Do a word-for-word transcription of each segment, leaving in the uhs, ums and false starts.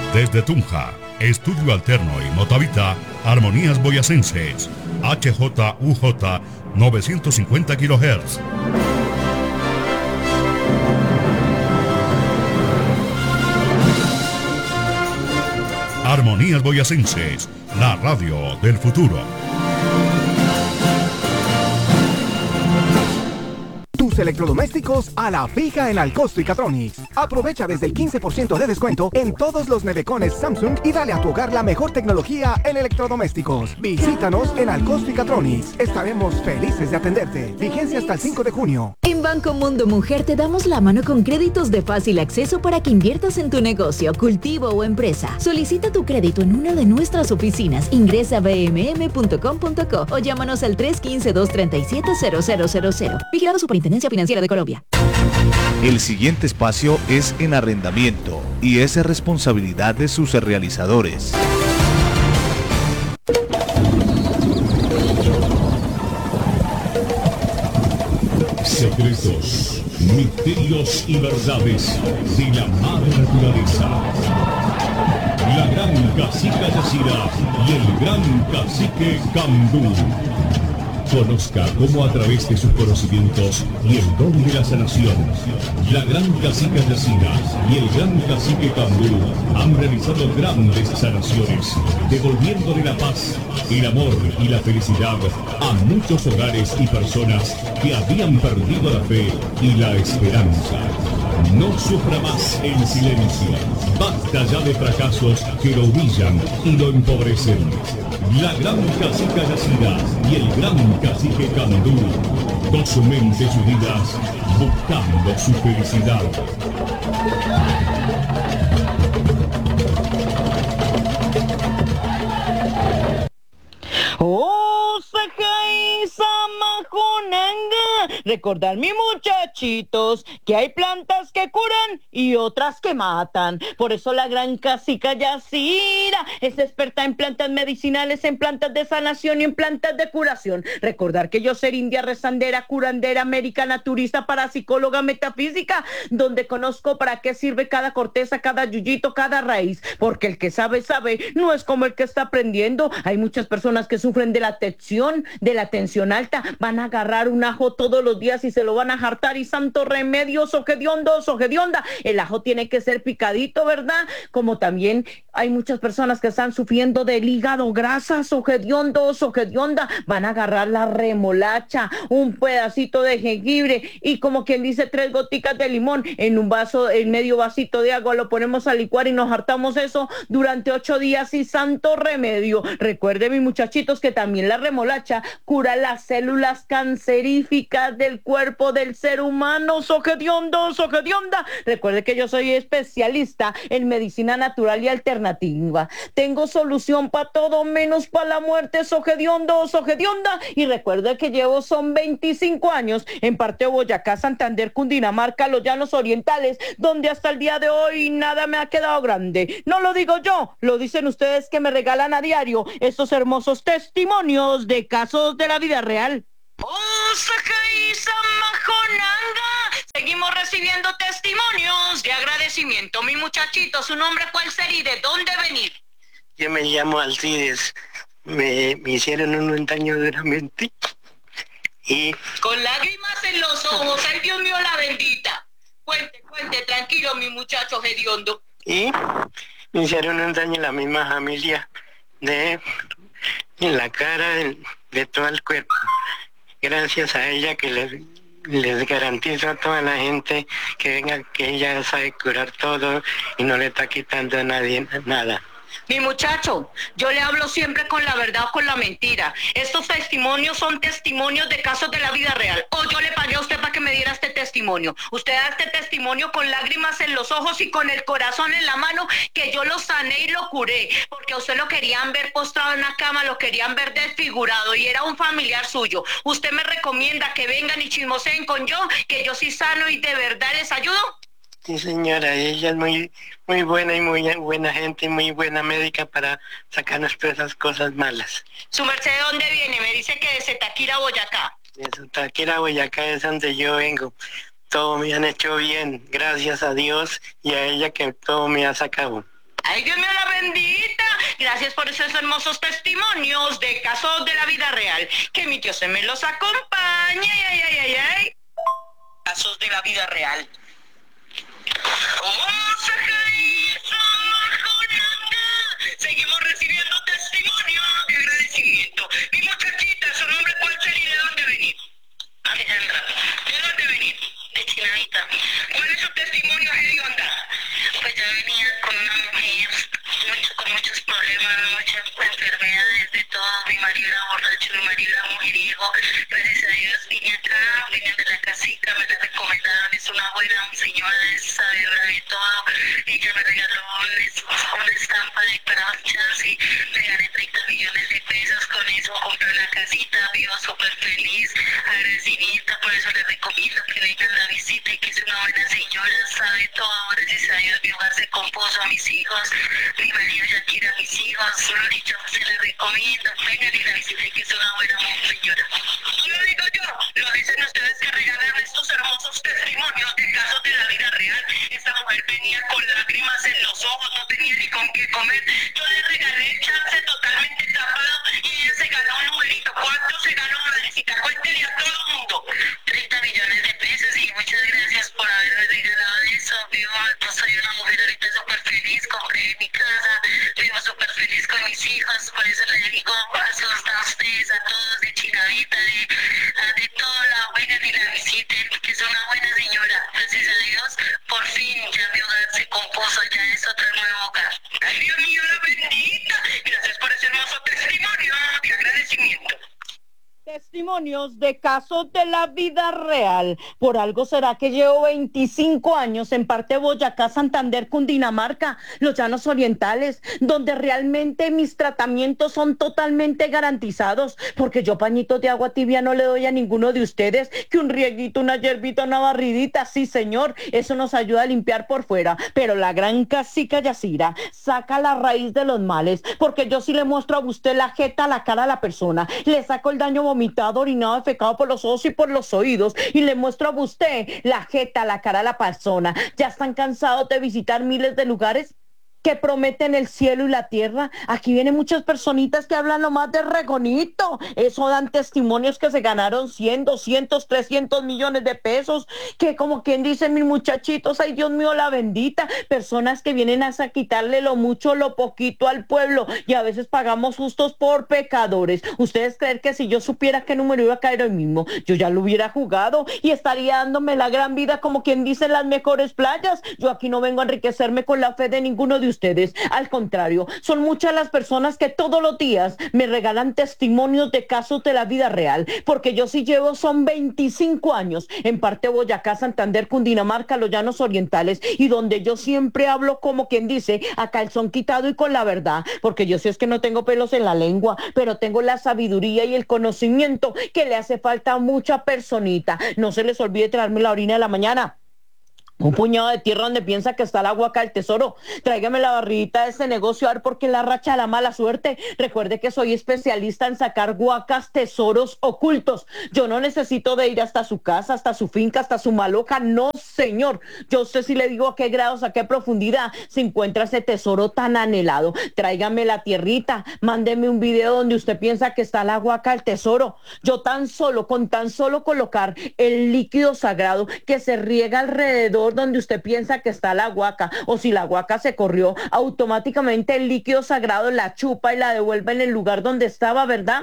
Desde Tunja, Estudio Alterno y Motavita, Armonías Boyacenses, H J U J novecientos cincuenta kilohertz. Armonías Boyacenses, la radio del futuro. Tus electrodomésticos a la fija en Alcosto y Catronics. Aprovecha desde el quince por ciento de descuento en todos los nevecones Samsung y dale a tu hogar la mejor tecnología en electrodomésticos. Visítanos en Alcosto y Catronics. Estaremos felices de atenderte. Vigencia hasta el cinco de junio. En Banco Mundo Mujer te damos la mano con créditos de fácil acceso para que inviertas en tu negocio, cultivo o empresa. Solicita tu crédito en una de nuestras oficinas. Ingresa a b m m punto com punto co o llámanos al tres uno cinco, dos tres siete, cero cero cero cero. Vigilado Superintendencia Financiera de Colombia. El siguiente espacio es en arrendamiento y es responsabilidad de sus realizadores. Secretos, misterios y verdades de la madre naturaleza. La gran cacica Yacira y el gran cacique Candú. Conozca cómo a través de sus conocimientos y el don de la sanación, la gran cacica Yacira y el gran cacique Candú han realizado grandes sanaciones, devolviéndole la paz, el amor y la felicidad a muchos hogares y personas que habían perdido la fe y la esperanza. No sufra más en silencio. Basta ya de fracasos que lo humillan y lo empobrecen. La gran cacica Yacira y el gran cacique Candú, dos mentes unidas buscando su felicidad. ¡Oh, Sajay Samajonanga! Recordar, mis muchachitos, que hay plantas que curan y otras que matan. Por eso la gran cacica Yacira es experta en plantas medicinales, en plantas de sanación y en plantas de curación. Recordar que yo soy india rezandera, curandera, médica, naturista, parapsicóloga, metafísica, donde conozco para qué sirve cada corteza, cada yuyito, cada raíz. Porque el que sabe, sabe, no es como el que está aprendiendo. Hay muchas personas que sufren de la tensión, de la tensión alta, van a agarrar un ajo todos los días y se lo van a jartar y santo remedio, sogediondo, sogedionda. El ajo tiene que ser picadito, ¿verdad? Como también hay muchas personas que están sufriendo del hígado grasa, sogediondo, sogedionda, van a agarrar la remolacha, un pedacito de jengibre y como quien dice tres goticas de limón en un vaso, en medio vasito de agua, lo ponemos a licuar y nos hartamos eso durante ocho días y santo remedio. Recuerde, mis muchachitos, que también la remolacha cura las células canceríficas del cuerpo del ser humano. Sogediondo, sogedionda. Recuerde que yo soy especialista en medicina natural y alternativa. Tengo solución para todo menos para la muerte. Sogediondo, sogedionda. Y recuerde que llevo son veinticinco años en parte de Boyacá, Santander, Cundinamarca, los Llanos Orientales, donde hasta el día de hoy nada me ha quedado grande. No lo digo yo, lo dicen ustedes que me regalan a diario estos hermosos testimonios de casos de la vida real. ¡Oh, Sajay Samajonanga! Seguimos recibiendo testimonios de agradecimiento. Mi muchachito, ¿su nombre cuál sería y de dónde venir? Yo me llamo Alcides. Me, me hicieron un daño duramente. Y... con lágrimas en los ojos. ¡Ay, Dios mío, la bendita! Cuente, cuente, tranquilo, mi muchacho hediondo. Y me hicieron un daño en la misma familia, de en la cara, de, de todo el cuerpo. Gracias a ella que les, les garantizo a toda la gente que venga, que ella sabe curar todo y no le está quitando a nadie nada. Mi muchacho, yo le hablo siempre con la verdad o con la mentira. Estos testimonios son testimonios de casos de la vida real. O yo le pagué a usted para que me diera este testimonio. Usted da este testimonio con lágrimas en los ojos y con el corazón en la mano, que yo lo sané y lo curé. Porque a usted lo querían ver postrado en la cama, lo querían ver desfigurado y era un familiar suyo. Usted me recomienda que vengan y chismoseen con yo, que yo sí sano y de verdad les ayudo. Sí, señora, ella es muy muy buena y muy buena gente y muy buena médica para sacarnos todas esas cosas malas. ¿Su merced de dónde viene? Me dice que de Zetaquira, Boyacá. De Zetaquira, Boyacá es donde yo vengo. Todo me han hecho bien, gracias a Dios y a ella que todo me ha sacado. Ay, Dios mío, la bendita. Gracias por esos hermosos testimonios de casos de la vida real. Que mi Dios se me los acompañe. Ay, ay, ay, ay. Casos de la vida real. Oh, seguimos recibiendo testimonios de agradecimiento. Mi muchachita, ¿su nombre cuál sería y de dónde venir? Alejandra. ¿De dónde venir? De Chinavita. ¿Cuál es su testimonio, hedionda? Pues yo venía con una mujer mucho, con muchos problemas, muchas enfermedades, de todo. Mi marido era borracho, mi marido era mujeriego. Gracias a Dios vine acá, vine de la casita, me la recomendaron. Es una buena señora, sabe de todo. Ella me regaló un, una estampa de planchas y me gané treinta millones de pesos. Con eso compré la casita, vivo súper feliz, agradecimiento. Por eso les recomiendo que vengan a la visita y que es una buena señora, sabe todo. Gracias a Dios mi hogar se compuso, a mis hijos, mi marido ya quiere a mis hijos. Lo dicho, se les recomiendo, vengan y la visita y que es una buena señora. No lo digo yo, lo dicen ustedes que regalaron estos hermosos testimonios de casos de la vida real. Esta mujer venía con lágrimas en los ojos, no tenía ni con qué comer. Yo le regalé chance totalmente tapado y ella se ganó un numerito. ¿Cuánto se ganó, madrecita? Cuéntele a todo el mundo. treinta millones de pesos y muchas gracias por haberme regalado eso. Vivo, pues soy una mujer ahorita súper feliz, compré mi casa, vivo súper feliz con mis hijos. Por eso les digo a ustedes, a todos de Chinavita, de, de todo lado, vengan y la visiten, que es una buena señora. Gracias a Dios, por fin ya mi hogar se compuso, ya es otro nuevo hogar. Ay, Dios mío, la bendita. Gracias por ese hermoso testimonio de agradecimiento. Testimonios de casos de la vida real. Por algo será que llevo veinticinco años en parte Boyacá, Santander, Cundinamarca, los Llanos Orientales, donde realmente mis tratamientos son totalmente garantizados, porque yo pañitos de agua tibia no le doy a ninguno de ustedes, que un rieguito, una hierbita, una barridita, sí señor, eso nos ayuda a limpiar por fuera, pero la gran cacica Yacira saca la raíz de los males, porque yo sí le muestro a usted la jeta, la cara a la persona, le saco el daño vomitado, orinado, defecado por los ojos y por los oídos, y le muestro a usted la jeta, la cara a la persona. ¿Ya están cansados de visitar miles de lugares que prometen el cielo y la tierra? Aquí vienen muchas personitas que hablan nomás de regonito. Eso dan testimonios que se ganaron cien, doscientos, trescientos millones de pesos, que como quien dice, mis muchachitos, ay Dios mío, la bendita. Personas que vienen a quitarle lo mucho, lo poquito al pueblo, y a veces pagamos justos por pecadores. ¿Ustedes creen que si yo supiera qué número iba a caer hoy mismo, yo ya lo hubiera jugado y estaría dándome la gran vida, como quien dice, en las mejores playas? Yo aquí no vengo a enriquecerme con la fe de ninguno de ustedes, al contrario, son muchas las personas que todos los días me regalan testimonios de casos de la vida real, porque yo sí llevo, son veinticinco años en parte Boyacá, Santander, Cundinamarca, los Llanos Orientales, y donde yo siempre hablo como quien dice, a calzón quitado y con la verdad, porque yo sé es que no tengo pelos en la lengua, pero tengo la sabiduría y el conocimiento que le hace falta a mucha personita. No se les olvide traerme la orina de la mañana, un puñado de tierra donde piensa que está la guaca del tesoro. Tráigame la barridita de ese negocio, a ver por qué la racha de la mala suerte. Recuerde que soy especialista en sacar guacas, tesoros ocultos. Yo no necesito de ir hasta su casa, hasta su finca, hasta su maloca. No, señor. Yo sé si le digo a qué grados, a qué profundidad se encuentra ese tesoro tan anhelado. Tráigame la tierrita, mándeme un video donde usted piensa que está la guaca del tesoro. Yo tan solo, con tan solo colocar el líquido sagrado que se riega alrededor donde usted piensa que está la guaca, o si la guaca se corrió, automáticamente el líquido sagrado la chupa y la devuelve en el lugar donde estaba, ¿verdad?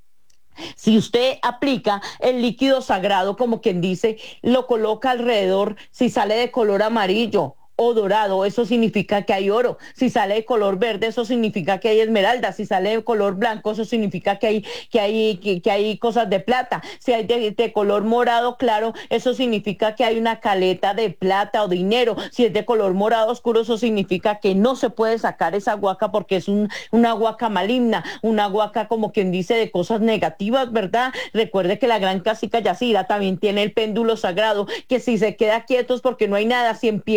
Si usted aplica el líquido sagrado, como quien dice, lo coloca alrededor, si sale de color amarillo o dorado, eso significa que hay oro. Si sale de color verde, eso significa que hay esmeralda. Si sale de color blanco, eso significa que hay que hay que, que hay cosas de plata. Si hay de, de color morado claro, eso significa que hay una caleta de plata o dinero. Si es de color morado oscuro, eso significa que no se puede sacar esa guaca porque es un, una guaca maligna, una guaca como quien dice de cosas negativas, ¿verdad? Recuerde que la gran cacica Yacira también tiene el péndulo sagrado, que si se queda quietos porque no hay nada, si empieza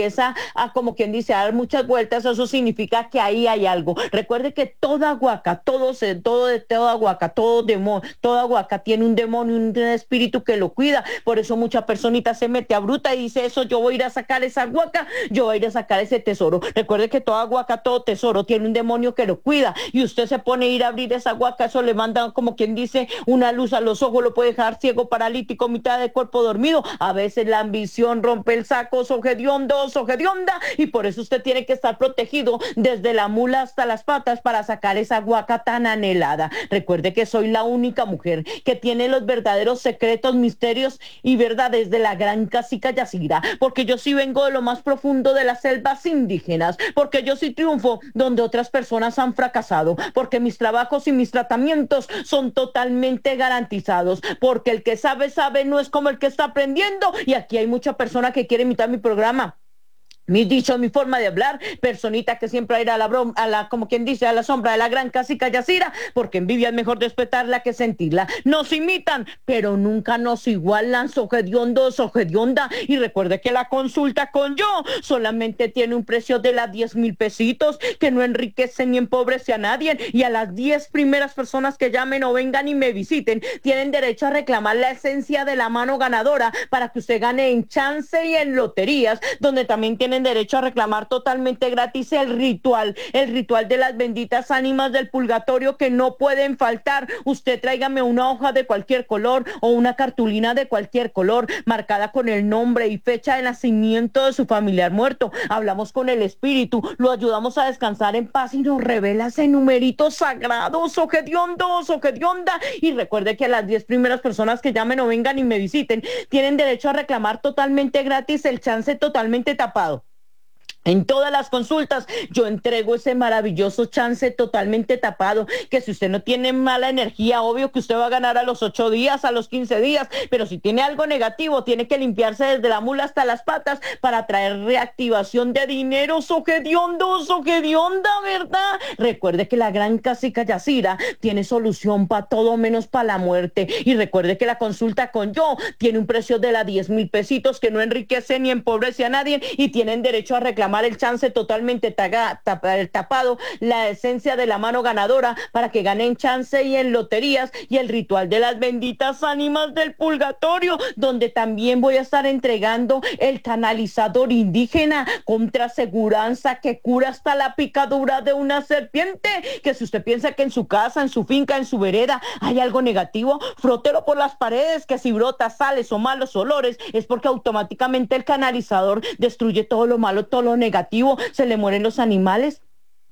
a, como quien dice, a dar muchas vueltas, eso significa que ahí hay algo. Recuerde que toda huaca, todo, se, todo de toda huaca, todo demonio, toda huaca tiene un demonio, un espíritu que lo cuida. Por eso mucha personita se mete a bruta y dice, eso, yo voy a ir a sacar esa huaca, yo voy a ir a sacar ese tesoro. Recuerde que toda huaca, todo tesoro tiene un demonio que lo cuida, y usted se pone a ir a abrir esa huaca, eso le manda, como quien dice, una luz a los ojos, lo puede dejar ciego, paralítico, mitad de cuerpo dormido. A veces la ambición rompe el saco, sogediondo, sogedionda, y por eso usted tiene que estar protegido desde la mula hasta las patas para sacar esa huaca tan anhelada. Recuerde que soy la única mujer que tiene los verdaderos secretos, misterios y verdades de la gran cacica Yacira, porque yo sí vengo de lo más profundo de las selvas indígenas, porque yo sí triunfo donde otras personas han fracasado, porque mis trabajos y mis tratamientos son totalmente garantizados, porque el que sabe, sabe, no es como el que está aprendiendo, y aquí hay mucha persona que quiere imitar mi programa, mis dichos, mi forma de hablar, personita que siempre irá a la broma, a la, como quien dice, a la sombra de la gran cacica Yacira, porque envidia es mejor respetarla que sentirla. Nos imitan, pero nunca nos igualan, sogediondo, sogedionda. Y recuerde que la consulta con yo solamente tiene un precio de las diez mil pesitos, que no enriquece ni empobrece a nadie, y a las diez primeras personas que llamen o vengan y me visiten, tienen derecho a reclamar la esencia de la mano ganadora, para que usted gane en chance y en loterías, donde también tienen derecho a reclamar totalmente gratis el ritual, el ritual de las benditas ánimas del purgatorio, que no pueden faltar. Usted tráigame una hoja de cualquier color o una cartulina de cualquier color, marcada con el nombre y fecha de nacimiento de su familiar muerto. Hablamos con el espíritu, lo ayudamos a descansar en paz y nos revela ese numerito sagrado, sogediondo, sogedionda. Y recuerde que a las diez primeras personas que llamen o vengan y me visiten, tienen derecho a reclamar totalmente gratis el chance totalmente tapado. En todas las consultas yo entrego ese maravilloso chance totalmente tapado, que si usted no tiene mala energía, obvio que usted va a ganar a los ocho días, a los quince días, pero si tiene algo negativo, tiene que limpiarse desde la mula hasta las patas para traer reactivación de dinero, sogediondo, sogedionda, ¿verdad? Recuerde que la gran cacica Yacira tiene solución para todo menos para la muerte, y recuerde que la consulta con yo tiene un precio de las diez mil pesitos, que no enriquece ni empobrece a nadie, y tienen derecho a reclamar el chance totalmente taga, tap, tapado, la esencia de la mano ganadora, para que ganen chance y en loterías, y el ritual de las benditas ánimas del purgatorio, donde también voy a estar entregando el canalizador indígena contra aseguranza, que cura hasta la picadura de una serpiente, que si usted piensa que en su casa, en su finca, en su vereda hay algo negativo, frótelo por las paredes, que si brota sales o malos olores, es porque automáticamente el canalizador destruye todo lo malo, todo lo negativo, se le mueren los animales,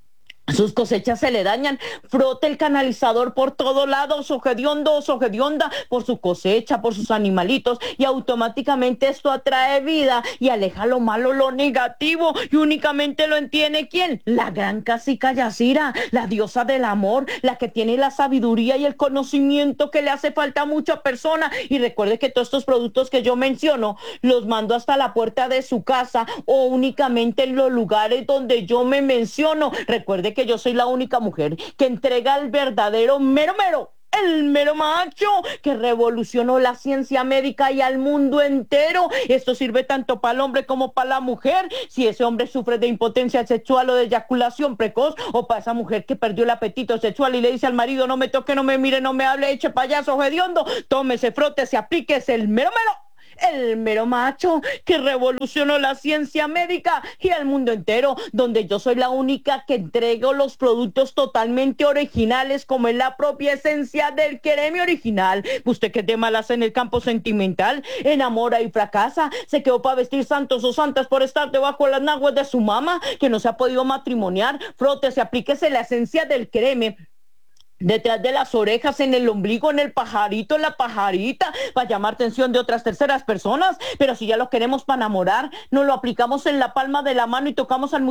sus cosechas se le dañan. Frote el canalizador por todos lados, sogediondo, sogedionda, por su cosecha, por sus animalitos, y automáticamente esto atrae vida y aleja lo malo, lo negativo, y únicamente lo entiende ¿quién? La gran cacica Yacira, la diosa del amor, la que tiene la sabiduría y el conocimiento que le hace falta a mucha persona. Y recuerde que todos estos productos que yo menciono los mando hasta la puerta de su casa, o únicamente en los lugares donde yo me menciono. Recuerde que yo soy la única mujer que entrega el verdadero mero mero, el mero macho, que revolucionó la ciencia médica y al mundo entero. Esto sirve tanto para el hombre como para la mujer. Si ese hombre sufre de impotencia sexual o de eyaculación precoz, o para esa mujer que perdió el apetito sexual y le dice al marido, no me toque, no me mire, no me hable, eche payaso hediondo, tómese, frótese, aplíquese el mero mero, el mero macho, que revolucionó la ciencia médica y el mundo entero, donde yo soy la única que entrego los productos totalmente originales, como es la propia esencia del quereme original. Usted que de malas en el campo sentimental, enamora y fracasa, se quedó para vestir santos o santas por estar debajo de las naguas de su mamá, que no se ha podido matrimoniar, frótese, aplíquese la esencia del quereme detrás de las orejas, en el ombligo, en el pajarito, en la pajarita, para llamar atención de otras terceras personas. Pero si ya lo queremos para enamorar, nos lo aplicamos en la palma de la mano y tocamos al